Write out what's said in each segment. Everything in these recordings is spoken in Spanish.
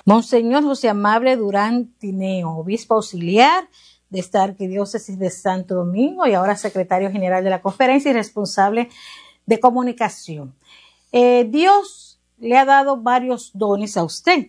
Monseñor José Amable Durán Tineo, obispo auxiliar de esta Arquidiócesis de Santo Domingo y ahora secretario general de la conferencia y responsable de comunicación. Dios le ha dado varios dones a usted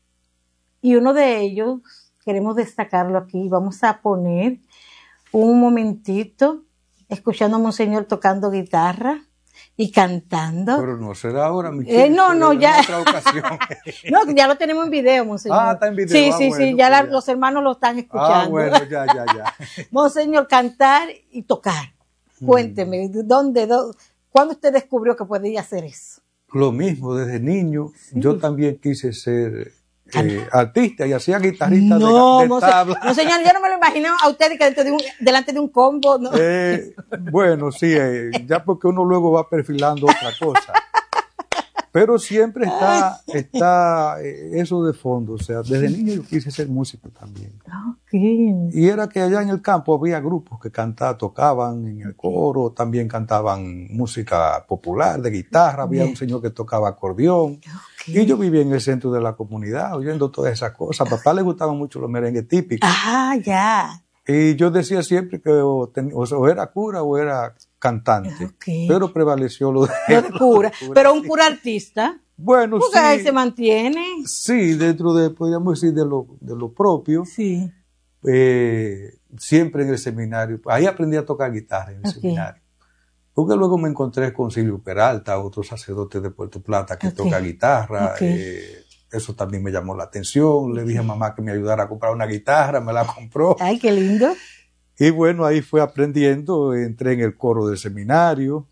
y uno de ellos queremos destacarlo aquí. Vamos a poner un momentito escuchando a Monseñor tocando guitarra y cantando. Pero no será ahora, no, ya. En otra ocasión. No, ya lo tenemos en video, Monseñor. Ah, está en video. Sí, bueno, sí, ya, pues los hermanos lo están escuchando. Ah, bueno, ya. Monseñor, cantar y tocar. Cuénteme, ¿cuándo usted descubrió que podía hacer eso? Lo mismo, desde niño, yo también quise ser artista y hacía guitarrista de tabla. No, señor, yo no me lo imagino a usted que delante de un combo. ¿No? Bueno, sí, ya porque uno luego va perfilando otra cosa. Pero siempre está eso de fondo. O sea, desde niño yo quise ser músico también. Okay. Y era que allá en el campo había grupos que tocaban en el coro, también cantaban música popular, de guitarra, había un señor que tocaba acordeón. Okay. Y yo vivía en el centro de la comunidad oyendo todas esas cosas. A papá le gustaban mucho los merengues típicos. Ah, ya. Y yo decía siempre que o era cura o era cantante, okay, pero prevaleció lo de cura. Pero un cura artista. Bueno, porque sí. Ahí se mantiene. Sí, dentro de, podríamos decir, de lo propio. Sí. Siempre en el seminario. Ahí aprendí a tocar guitarra en el seminario. Porque luego me encontré con Silvio Peralta, otro sacerdote de Puerto Plata que toca guitarra. Eso también me llamó la atención. Le dije a mamá que me ayudara a comprar una guitarra, me la compró. Ay, qué lindo. Y bueno, ahí fue aprendiendo, entré en el coro del seminario,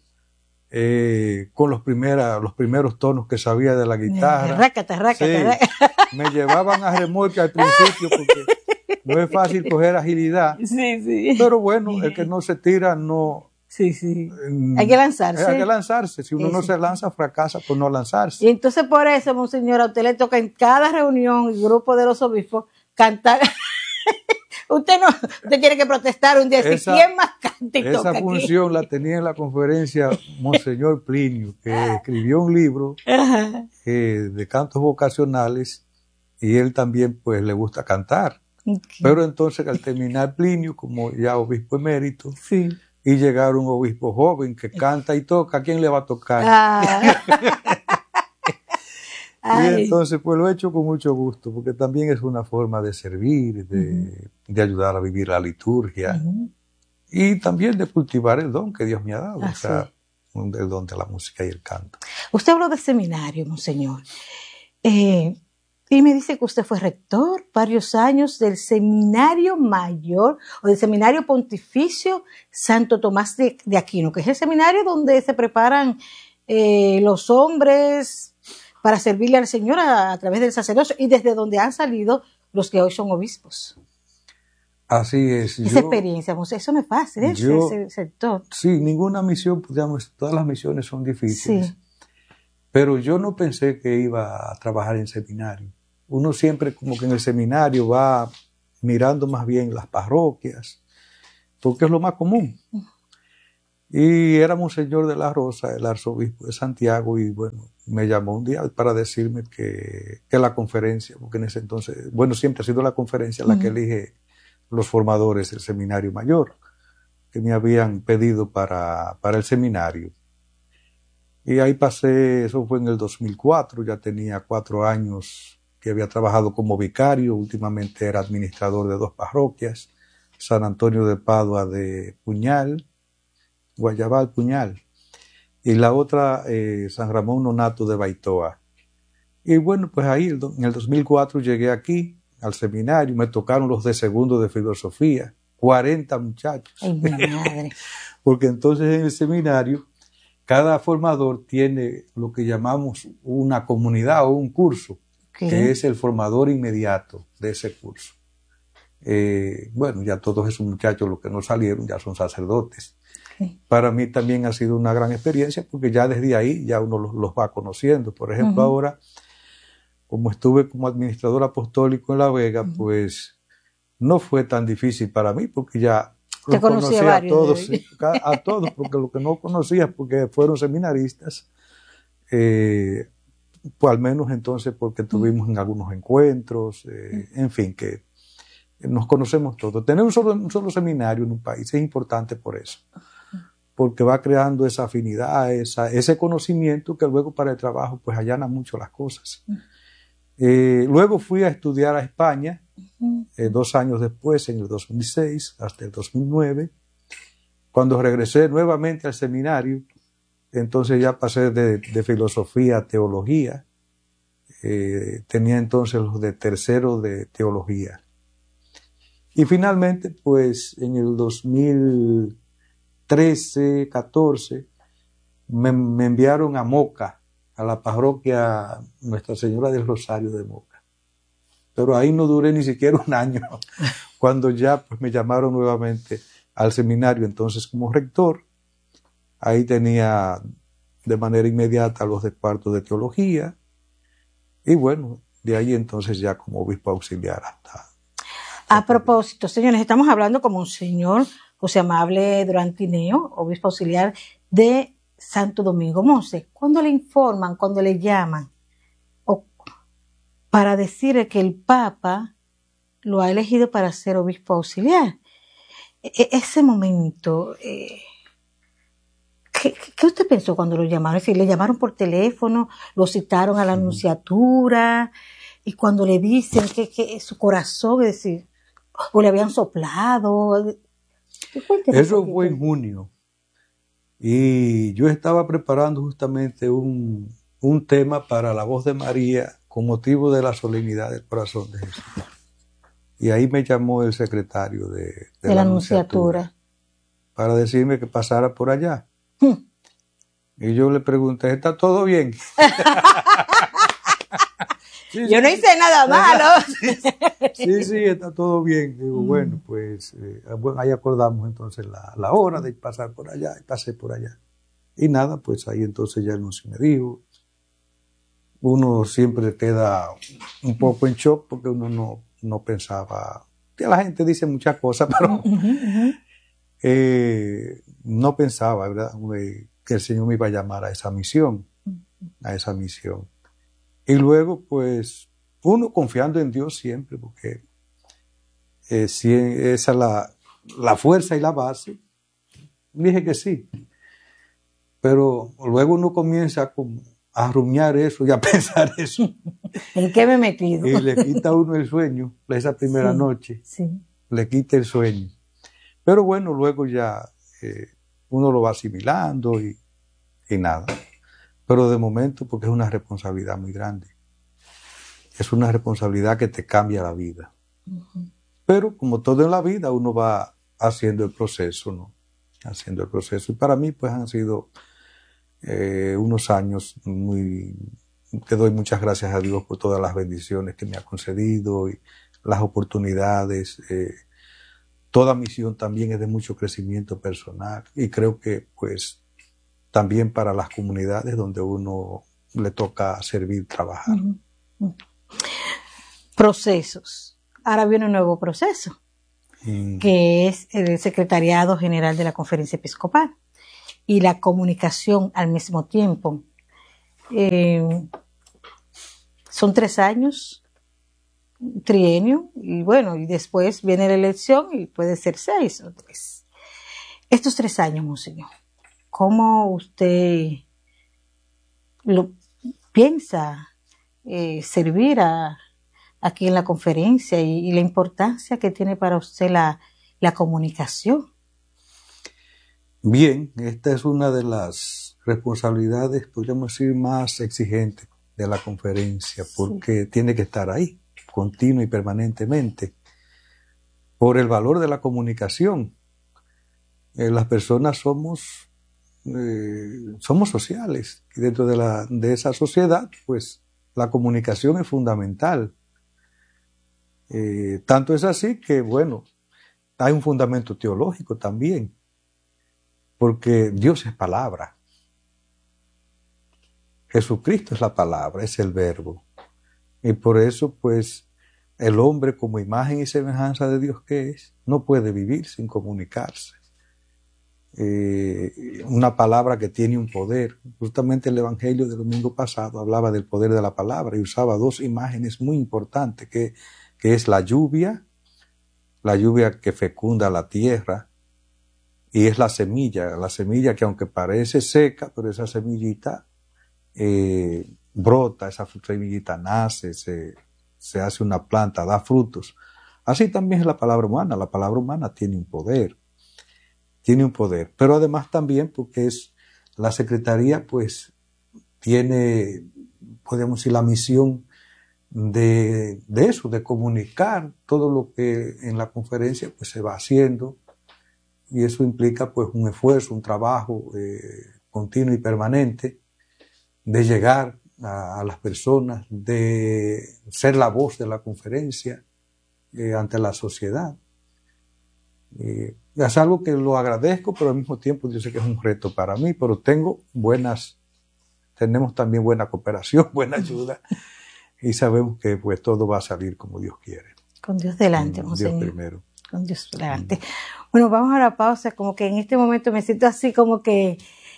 con los primeros tonos que sabía de la guitarra. Rácate. Sí, me llevaban a remolque al principio porque no es fácil coger agilidad. Sí. Pero bueno, el que no se tira no... Sí. Hay que lanzarse. Hay que lanzarse. Si uno no se lanza, fracasa por no lanzarse. Y entonces por eso, monseñor, a usted le toca en cada reunión y grupo de los obispos cantar. Usted tiene que protestar un día. ¿Quién más canta y toca? Esa función la tenía en la conferencia Monseñor Plinio, que escribió un libro de cantos vocacionales y él también pues le gusta cantar. Okay. Pero entonces al terminar Plinio, como ya obispo emérito, sí, y llegar un obispo joven que canta y toca, ¿a quién le va a tocar? Y entonces pues lo he hecho con mucho gusto, porque también es una forma de servir, de ayudar a vivir la liturgia y también de cultivar el don que Dios me ha dado, o sea, el don de la música y el canto. Usted habló de seminario, monseñor, y me dice que usted fue rector varios años del Seminario Mayor o del Seminario Pontificio Santo Tomás de Aquino, que es el seminario donde se preparan los hombres para servirle al Señor a través del sacerdocio y desde donde han salido los que hoy son obispos. Así es. Esa experiencia, eso no es fácil, ese sector. Sí, ninguna misión, digamos, todas las misiones son difíciles. Sí. Pero yo no pensé que iba a trabajar en seminario. Uno siempre como que en el seminario va mirando más bien las parroquias, porque es lo más común. Y era Monseñor de la Rosa, el arzobispo de Santiago, y bueno, me llamó un día para decirme que la conferencia, porque en ese entonces, bueno, siempre ha sido la conferencia la que elige los formadores del seminario mayor, que me habían pedido para el seminario. Y ahí pasé, eso fue en el 2004, ya tenía 4 años que había trabajado como vicario, últimamente era administrador de 2 parroquias, San Antonio de Padua de Puñal, Guayabal Puñal, y la otra San Ramón Nonato de Baitoa. Y bueno, pues ahí en el 2004 llegué aquí al seminario, me tocaron los de segundo de filosofía, 40 muchachos. Ay, mi madre. Porque entonces en el seminario cada formador tiene lo que llamamos una comunidad o un curso, que es el formador inmediato de ese curso. Bueno, ya todos esos muchachos, los que no salieron, ya son sacerdotes. Para mí también ha sido una gran experiencia, porque ya desde ahí ya uno los va conociendo. Por ejemplo, ahora, como estuve como administrador apostólico en La Vega, pues no fue tan difícil para mí, porque ya los conocía a todos, porque lo que no conocía, porque fueron seminaristas, pues al menos entonces porque tuvimos en algunos encuentros, en fin, que nos conocemos todos. Tener un solo seminario en un país es importante por eso, porque va creando esa afinidad, ese conocimiento que luego para el trabajo pues allana mucho las cosas. Luego fui a estudiar a España, 2 años después, en el 2006 hasta el 2009. Cuando regresé nuevamente al seminario, entonces ya pasé de filosofía a teología. Tenía entonces los de tercero de teología. Y finalmente, pues en el 2013, 14, me enviaron a Moca, a la parroquia Nuestra Señora del Rosario de Moca. Pero ahí no duré ni siquiera un año, cuando ya pues, me llamaron nuevamente al seminario, entonces como rector. Ahí tenía de manera inmediata los de cuarto de teología, y bueno, de ahí entonces ya como obispo auxiliar hasta... A propósito, señores, estamos hablando como un señor José Amable Durán Tineo, obispo auxiliar de Santo Domingo. Monse, ¿cuándo le informan, cuando le llaman para decirle que el Papa lo ha elegido para ser obispo auxiliar? Ese momento, ¿qué usted pensó cuando lo llamaron? Es decir, le llamaron por teléfono, lo citaron a la nunciatura, y cuando le dicen que su corazón, es decir, o le habían soplado. Eso fue en junio. Y yo estaba preparando justamente un tema para la voz de María con motivo de la solemnidad del corazón de Jesús. Y ahí me llamó el secretario de la nunciatura para decirme que pasara por allá. Y yo le pregunté, ¿está todo bien? Sí, yo no hice nada malo. Sí, está todo bien. Digo, bueno, pues ahí acordamos entonces la hora de pasar por allá, y pasé por allá. Y nada, pues ahí entonces ya el anuncio me dijo. Uno siempre queda un poco en shock porque uno no pensaba, que la gente dice muchas cosas, pero no pensaba, ¿verdad?, que el Señor me iba a llamar a esa misión, Y luego, pues, uno confiando en Dios siempre, porque si esa es la fuerza y la base, dije que sí. Pero luego uno comienza a rumiar eso y a pensar eso. ¿En qué me he metido? Y le quita a uno el sueño, esa primera noche, le quita el sueño. Pero bueno, luego ya uno lo va asimilando y nada. Pero de momento, porque es una responsabilidad muy grande. Es una responsabilidad que te cambia la vida. Pero como todo en la vida, uno va haciendo el proceso, ¿no? Haciendo el proceso. Y para mí, pues han sido unos años que doy muchas gracias a Dios por todas las bendiciones que me ha concedido y las oportunidades. Toda misión también es de mucho crecimiento personal y creo que, pues, también para las comunidades donde uno le toca servir, trabajar. Procesos. Ahora viene un nuevo proceso, que es el Secretariado General de la Conferencia Episcopal y la comunicación al mismo tiempo. Son 3 años, trienio, y bueno, y después viene la elección y puede ser 6 o 3. Estos 3 años, monseñor, ¿cómo usted lo piensa servir aquí en la conferencia y la importancia que tiene para usted la comunicación? Bien, esta es una de las responsabilidades, podríamos decir, más exigentes de la conferencia, porque tiene que estar ahí, continuo y permanentemente, por el valor de la comunicación. Las personas somos sociales, y dentro de esa sociedad, pues, la comunicación es fundamental. Tanto es así que, bueno, hay un fundamento teológico también, porque Dios es palabra. Jesucristo es la palabra, es el verbo. Y por eso, pues, el hombre como imagen y semejanza de Dios que es, no puede vivir sin comunicarse. una palabra que tiene un poder. Justamente el Evangelio del domingo pasado hablaba del poder de la palabra y usaba dos imágenes muy importantes, que es la lluvia que fecunda la tierra, y es la semilla que aunque parece seca, pero esa semillita brota, esa semillita nace, se hace una planta, da frutos. Así también es la palabra humana tiene un poder, pero además también porque la Secretaría pues tiene, podemos decir, la misión de eso, de comunicar todo lo que en la conferencia pues se va haciendo, y eso implica pues un esfuerzo, un trabajo continuo y permanente de llegar a las personas, de ser la voz de la conferencia ante la sociedad. Es algo que lo agradezco, pero al mismo tiempo yo sé que es un reto para mí, pero tenemos también buena cooperación, buena ayuda, y sabemos que pues todo va a salir como Dios quiere. Con Dios delante, Dios primero. Con Dios delante. Bueno, vamos a la pausa, como que en este momento me siento así como que,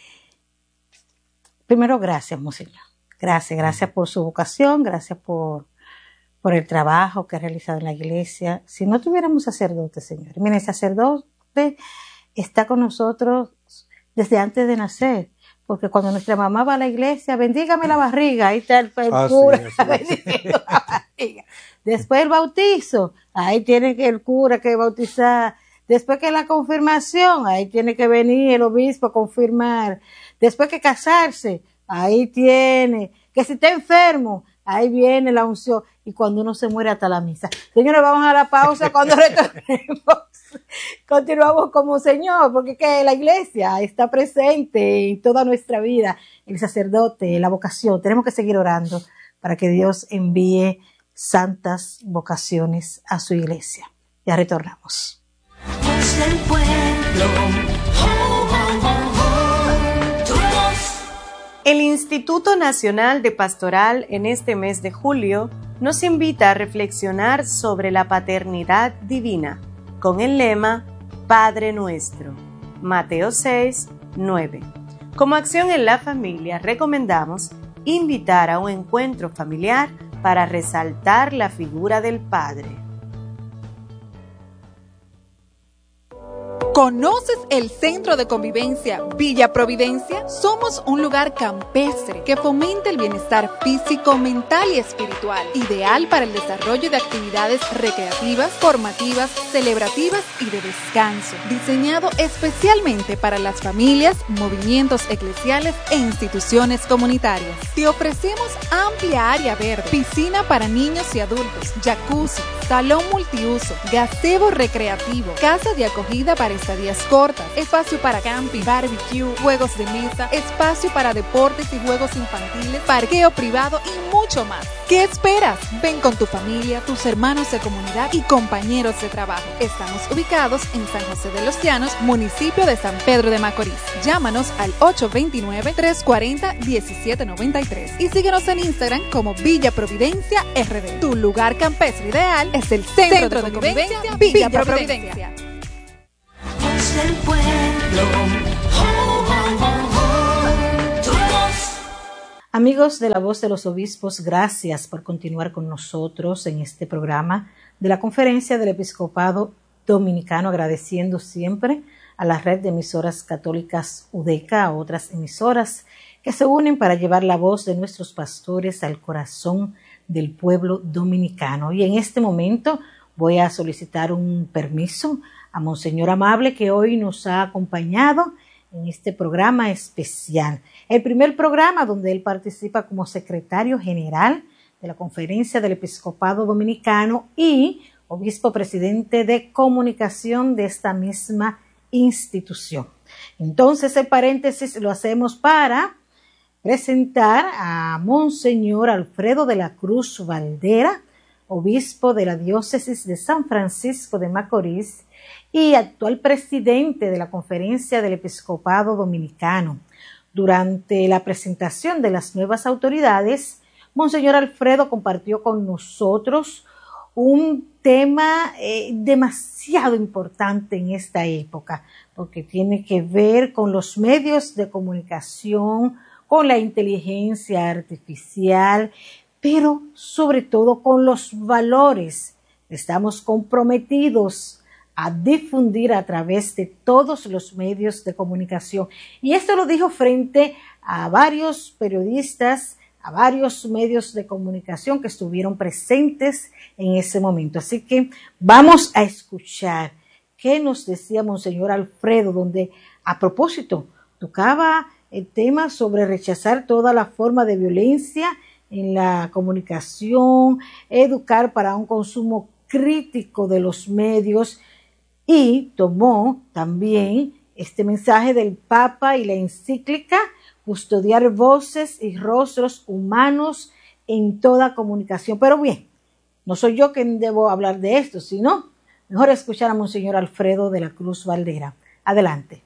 primero gracias, Monseñor. Gracias por su vocación, gracias por el trabajo que ha realizado en la iglesia. Si no tuviéramos sacerdote, Señor. Mire, el sacerdote está con nosotros desde antes de nacer. Porque cuando nuestra mamá va a la iglesia, bendígame la barriga, ahí está el cura, bendiciendo la barriga. Después el bautizo, ahí tiene que el cura que bautizar. Después que la confirmación, ahí tiene que venir el obispo a confirmar. Después que casarse, ahí tiene. Que si está enfermo, ahí viene la unción. Y cuando uno se muere, hasta la misa. Señores, vamos a la pausa. Cuando retornemos, continuamos como Señor, porque que la iglesia está presente en toda nuestra vida. El sacerdote, la vocación. Tenemos que seguir orando para que Dios envíe santas vocaciones a su iglesia. Ya retornamos. El pueblo. El Instituto Nacional de Pastoral en este mes de julio nos invita a reflexionar sobre la paternidad divina con el lema Padre Nuestro, Mateo 6, 9. Como acción en la familia recomendamos invitar a un encuentro familiar para resaltar la figura del Padre. ¿Conoces el Centro de Convivencia Villa Providencia? Somos un lugar campestre que fomenta el bienestar físico, mental y espiritual, ideal para el desarrollo de actividades recreativas, formativas, celebrativas y de descanso, diseñado especialmente para las familias, movimientos eclesiales e instituciones comunitarias. Te ofrecemos amplia área verde, piscina para niños y adultos, jacuzzi, salón multiuso, gazebo recreativo, casa de acogida para estadías cortas, espacio para camping, barbecue, juegos de mesa, espacio para deportes y juegos infantiles, parqueo privado y mucho más. ¿Qué esperas? Ven con tu familia, tus hermanos de comunidad y compañeros de trabajo. Estamos ubicados en San José de los Llanos, municipio de San Pedro de Macorís. Llámanos al 829-340-1793 y síguenos en Instagram como Villa Providencia RD. Tu lugar campestre ideal es el Centro de Convivencia Villa Providencia. El pueblo. Amigos de la Voz de los Obispos, gracias por continuar con nosotros en este programa de la Conferencia del Episcopado Dominicano, agradeciendo siempre a la red de emisoras católicas UDECA, a otras emisoras que se unen para llevar la voz de nuestros pastores al corazón del pueblo dominicano. Y en este momento voy a solicitar un permiso a Monseñor Amable, que hoy nos ha acompañado en este programa especial. El primer programa donde él participa como secretario general de la Conferencia del Episcopado Dominicano y obispo presidente de comunicación de esta misma institución. Entonces, el paréntesis lo hacemos para presentar a Monseñor Alfredo de la Cruz Valdera, obispo de la diócesis de San Francisco de Macorís y actual presidente de la Conferencia del Episcopado Dominicano. Durante la presentación de las nuevas autoridades, Monseñor Alfredo compartió con nosotros un tema demasiado importante en esta época, porque tiene que ver con los medios de comunicación, con la inteligencia artificial, pero sobre todo con los valores. Estamos comprometidos a difundir a través de todos los medios de comunicación. Y esto lo dijo frente a varios periodistas, a varios medios de comunicación que estuvieron presentes en ese momento. Así que vamos a escuchar qué nos decía Monseñor Alfredo, donde a propósito tocaba el tema sobre rechazar toda la forma de violencia en la comunicación, educar para un consumo crítico de los medios, y tomó también este mensaje del Papa y la encíclica Custodiar voces y rostros humanos en toda comunicación. Pero bien, no soy yo quien debo hablar de esto, sino mejor escuchar a Monseñor Alfredo de la Cruz Valdera. Adelante.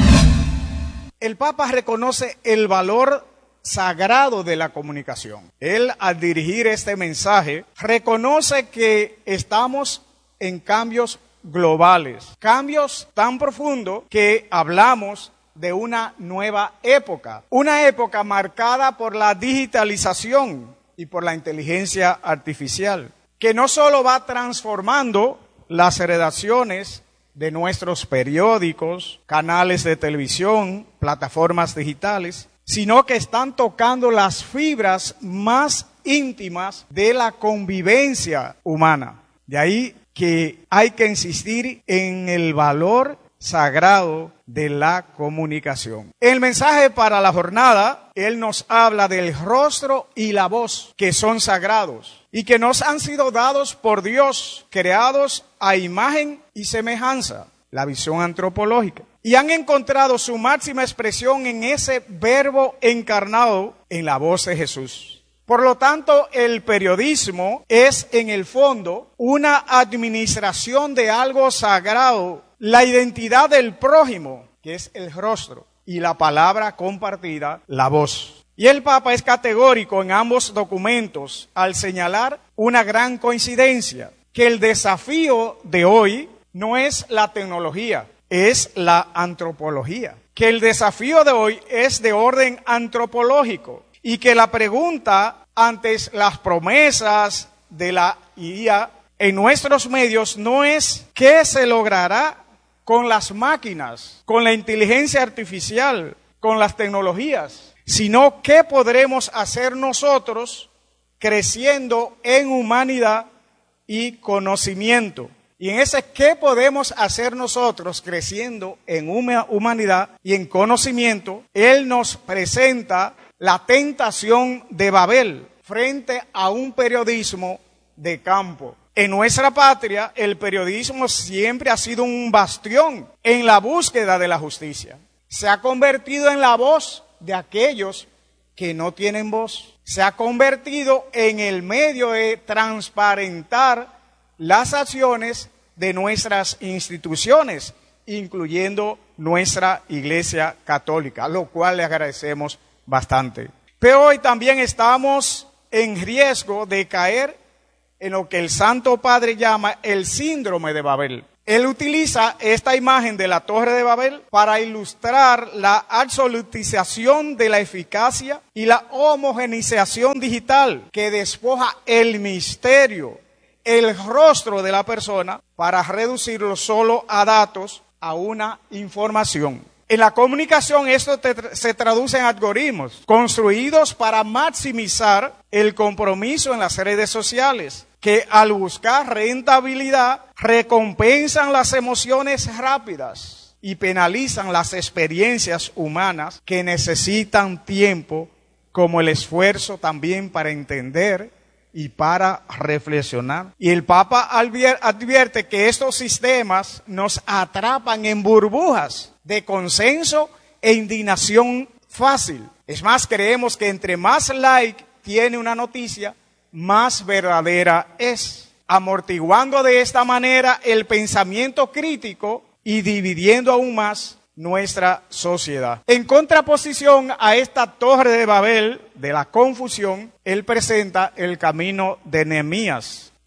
El Papa reconoce el valor sagrado de la comunicación. Él, al dirigir este mensaje, reconoce que estamos en cambios globales, cambios tan profundos que hablamos de una nueva época, una época marcada por la digitalización y por la inteligencia artificial, que no solo va transformando las redacciones de nuestros periódicos, canales de televisión, plataformas digitales, sino que están tocando las fibras más íntimas de la convivencia humana. De ahí que hay que insistir en el valor sagrado de la comunicación. En el mensaje para la jornada, él nos habla del rostro y la voz, que son sagrados y que nos han sido dados por Dios, creados a imagen y semejanza, la visión antropológica, y han encontrado su máxima expresión en ese verbo encarnado en la voz de Jesús. Por lo tanto, el periodismo es en el fondo una administración de algo sagrado, la identidad del prójimo, que es el rostro, y la palabra compartida, la voz. Y el Papa es categórico en ambos documentos al señalar una gran coincidencia, que el desafío de hoy no es la tecnología, es la antropología. Que el desafío de hoy es de orden antropológico y que la pregunta ante las promesas de la IA en nuestros medios no es qué se logrará con las máquinas, con la inteligencia artificial, con las tecnologías, sino qué podremos hacer nosotros creciendo en humanidad y conocimiento. Y en ese qué podemos hacer nosotros creciendo en humanidad y en conocimiento, él nos presenta la tentación de Babel frente a un periodismo de campo. En nuestra patria, el periodismo siempre ha sido un bastión en la búsqueda de la justicia. Se ha convertido en la voz de aquellos que no tienen voz. Se ha convertido en el medio de transparentar las acciones de nuestras instituciones, incluyendo nuestra Iglesia Católica, lo cual le agradecemos bastante. Pero hoy también estamos en riesgo de caer en lo que el Santo Padre llama el síndrome de Babel. Él utiliza esta imagen de la Torre de Babel para ilustrar la absolutización de la eficacia y la homogeneización digital que despoja el misterio, el rostro de la persona, para reducirlo solo a datos, a una información. En la comunicación esto se traduce en algoritmos construidos para maximizar el compromiso en las redes sociales, que al buscar rentabilidad recompensan las emociones rápidas y penalizan las experiencias humanas que necesitan tiempo, como el esfuerzo también para entender y para reflexionar. Y el Papa advierte que estos sistemas nos atrapan en burbujas de consenso e indignación fácil. Es más, creemos que entre más like tiene una noticia, más verdadera es, amortiguando de esta manera el pensamiento crítico y dividiendo aún más nuestra sociedad. En contraposición a esta torre de Babel de la confusión, él presenta el camino de Nehemías, que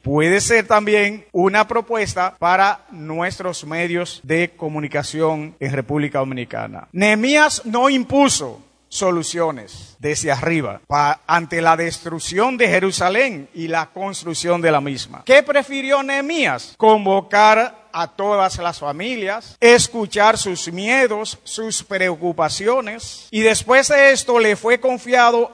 puede ser también una propuesta para nuestros medios de comunicación en República Dominicana. Nehemías no impuso soluciones desde arriba ante la destrucción de Jerusalén y la construcción de la misma. ¿Qué prefirió Nehemías? Convocar a todas las familias, escuchar sus miedos, sus preocupaciones, y después de esto le fue confiado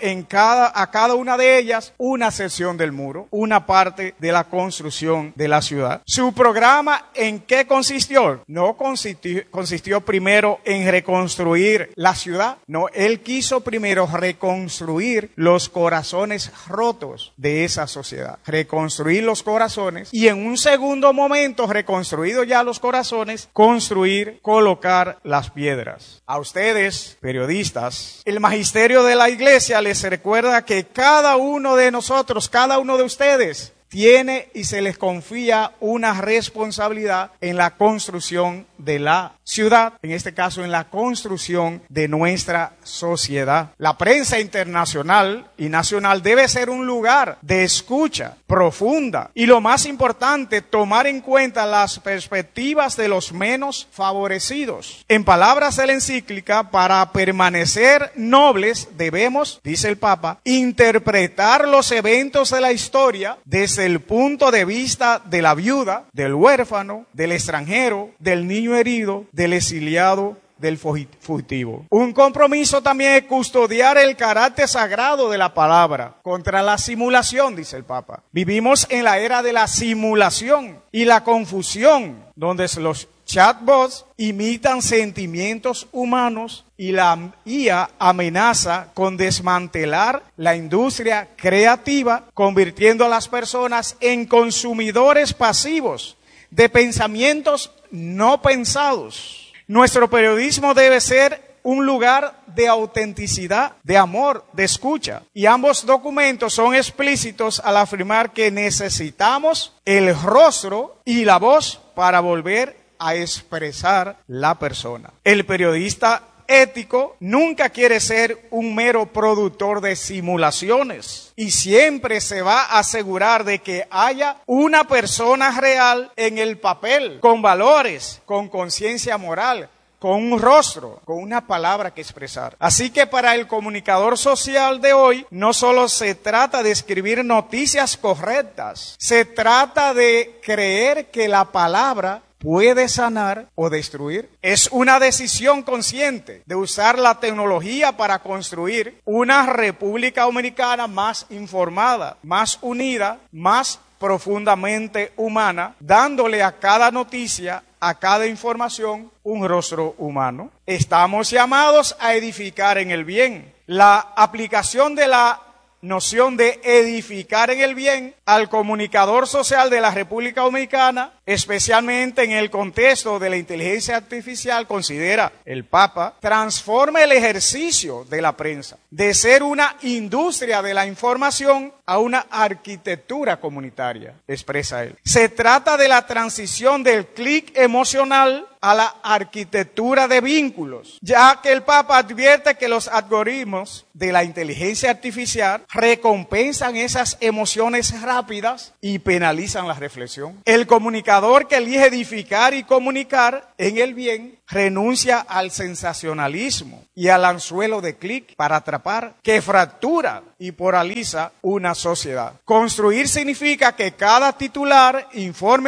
a cada una de ellas una sección del muro, una parte de la construcción de la ciudad. ¿Su programa en qué consistió? No consistió primero en reconstruir la ciudad, no, él quiso primero reconstruir los corazones rotos de esa sociedad, reconstruir los corazones, y en un segundo momento, reconstruido ya los corazones, construir, colocar las piedras. A ustedes, periodistas, el magisterio de la iglesia les recuerda que cada uno de nosotros, cada uno de ustedes, tiene y se les confía una responsabilidad en la construcción de la ciudad, en este caso en la construcción de nuestra sociedad. La prensa internacional y nacional debe ser un lugar de escucha profunda y, lo más importante, tomar en cuenta las perspectivas de los menos favorecidos. En palabras de la encíclica, para permanecer nobles debemos, dice el Papa, interpretar los eventos de la historia desde el punto de vista de la viuda, del huérfano, del extranjero, del niño herido, del exiliado, del fugitivo. Un compromiso también es custodiar el carácter sagrado de la palabra contra la simulación, dice el Papa. Vivimos en la era de la simulación y la confusión, donde los chatbots imitan sentimientos humanos y la IA amenaza con desmantelar la industria creativa, convirtiendo a las personas en consumidores pasivos de pensamientos no pensados. Nuestro periodismo debe ser un lugar de autenticidad, de amor, de escucha. Y ambos documentos son explícitos al afirmar que necesitamos el rostro y la voz para volver a expresar la persona. El periodista ético nunca quiere ser un mero productor de simulaciones y siempre se va a asegurar de que haya una persona real en el papel, con valores, con conciencia moral, con un rostro, con una palabra que expresar. Así que para el comunicador social de hoy, no solo se trata de escribir noticias correctas, se trata de creer que la palabra puede sanar o destruir. Es una decisión consciente de usar la tecnología para construir una República Dominicana más informada, más unida, más profundamente humana, dándole a cada noticia, a cada información, un rostro humano. Estamos llamados a edificar en el bien. La aplicación de la noción de edificar en el bien al comunicador social de la República Dominicana, especialmente en el contexto de la inteligencia artificial, considera el Papa, transforma el ejercicio de la prensa de ser una industria de la información a una arquitectura comunitaria, expresa él. Se trata de la transición del clic emocional a la arquitectura de vínculos, ya que el Papa advierte que los algoritmos de la inteligencia artificial recompensan esas emociones rápidas y penalizan la reflexión. El comunicador que elige edificar y comunicar en el bien renuncia al sensacionalismo y al anzuelo de clic para atrapar, que fractura y polariza una sociedad. Construir significa que cada titular, informe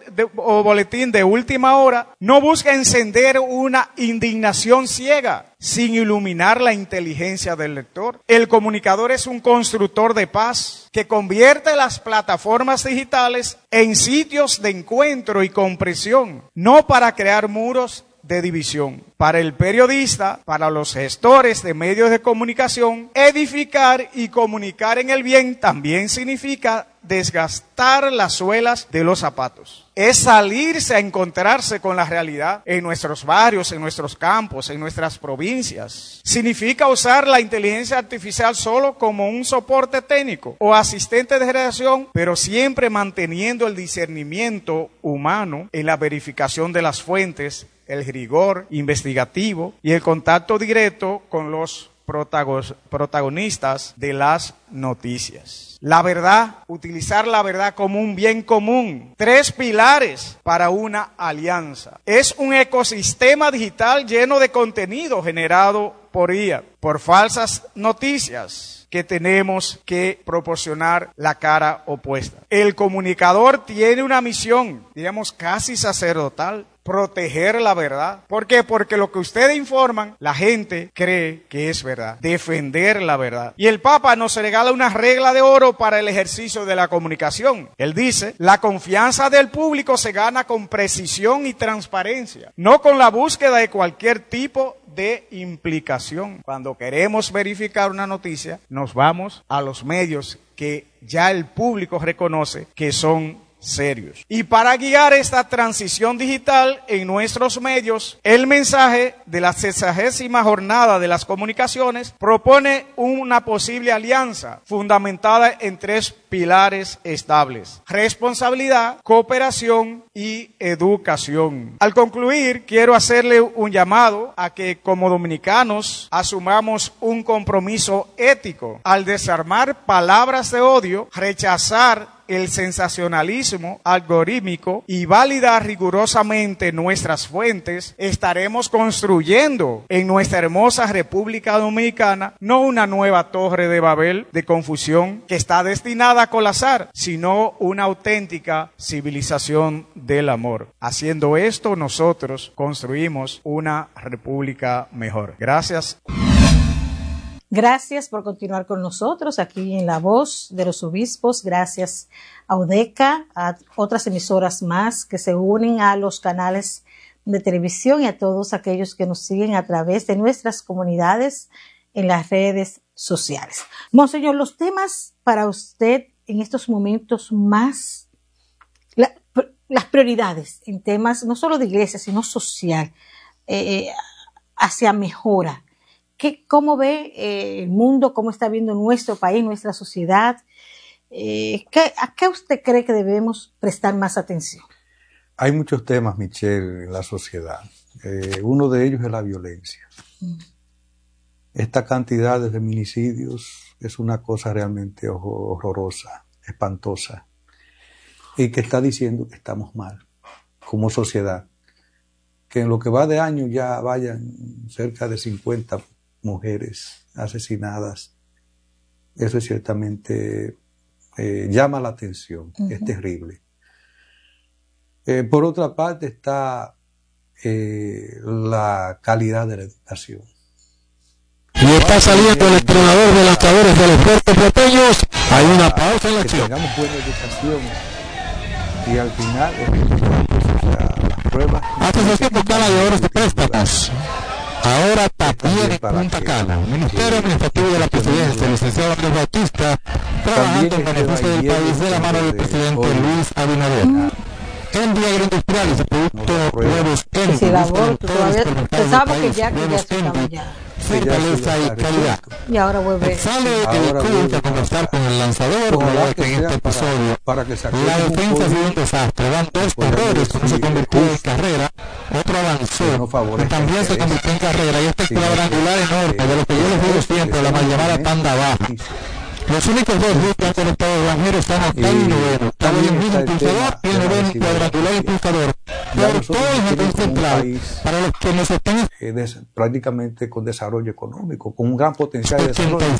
o boletín de última hora no busca encender una indignación ciega sin iluminar la inteligencia del lector. El comunicador es un constructor de paz que convierte las plataformas digitales en sitios de encuentro y comprensión, no para crear muros de división. Para el periodista, para los gestores de medios de comunicación, edificar y comunicar en el bien también significa desgastar las suelas de los zapatos. Es salirse a encontrarse con la realidad en nuestros barrios, en nuestros campos, en nuestras provincias. Significa usar la inteligencia artificial solo como un soporte técnico o asistente de redacción, pero siempre manteniendo el discernimiento humano en la verificación de las fuentes, el rigor investigativo y el contacto directo con los protagonistas de las noticias. La verdad, utilizar la verdad como un bien común. 3 pilares para una alianza. Es un ecosistema digital lleno de contenido generado por IA, por falsas noticias, que tenemos que proporcionar la cara opuesta. El comunicador tiene una misión, digamos, casi sacerdotal: proteger la verdad. ¿Por qué? Porque lo que ustedes informan, la gente cree que es verdad. Defender la verdad. Y el Papa nos regala una regla de oro para el ejercicio de la comunicación. Él dice: la confianza del público se gana con precisión y transparencia, no con la búsqueda de cualquier tipo de implicación. Cuando queremos verificar una noticia, nos vamos a los medios que ya el público reconoce que son serios. Y para guiar esta transición digital en nuestros medios, el mensaje de la 60ª jornada de las comunicaciones propone una posible alianza fundamentada en 3 pilares estables: responsabilidad, cooperación y educación. Al concluir, quiero hacerle un llamado a que como dominicanos asumamos un compromiso ético al desarmar palabras de odio, rechazar el sensacionalismo algorítmico y validar rigurosamente nuestras fuentes. Estaremos construyendo en nuestra hermosa República Dominicana no una nueva torre de Babel de confusión que está destinada a colapsar, sino una auténtica civilización del amor. Haciendo esto, nosotros construimos una república mejor. Gracias. Gracias por continuar con nosotros aquí en La Voz de los Obispos. Gracias a UDECA, a otras emisoras más que se unen a los canales de televisión y a todos aquellos que nos siguen a través de nuestras comunidades en las redes sociales. Monseñor, los temas para usted en estos momentos más, las prioridades en temas no solo de iglesia, sino social, hacia mejora. ¿Cómo ve el mundo? ¿Cómo está viendo nuestro país, nuestra sociedad? ¿A qué usted cree que debemos prestar más atención? Hay muchos temas, Michelle, en la sociedad. Uno de ellos es la violencia. Esta cantidad de feminicidios es una cosa realmente horrorosa, espantosa, y que está diciendo que estamos mal como sociedad. Que en lo que va de año ya vayan cerca de 50 mujeres asesinadas. Eso es ciertamente llama la atención, es terrible. Por otra parte está la calidad de la educación. Y está saliendo el entrenador de lanzadores de los Fuertes Porteños. Hay una pausa en la acción. Que tengamos buena educación y al final las pruebas. Asociación Vocala de Ahorros de Préstamos. Ahora también en Punta Cana. Ministerio Administrativo de la Presidencia, el licenciado Andrés Bautista, trabajando en beneficio del país de la mano del presidente Luis Abinader. En Día Agroindustrial de productos nuevos en sí, pensábamos que ya estamos ya. Fortaleza y calidad. Y ahora vuelve. Sale a conversar con el lanzador. Ojalá que en este episodio para que la defensa ha sido un desastre. Van 2 corredores, uno se convirtió en carrera, otro avanzó, también se convirtió en carrera, y este cuadrangular enorme de lo que yo les digo siempre, la mal llamada tanda baja. Los únicos 2 hits que han conectado los Granjeros están octavo y noveno. También el mismo impulsador y el noveno cuadrangular impulsador. Por todo el jardín central, para los que nos están prácticamente con desarrollo económico, con un gran potencial de desarrollo.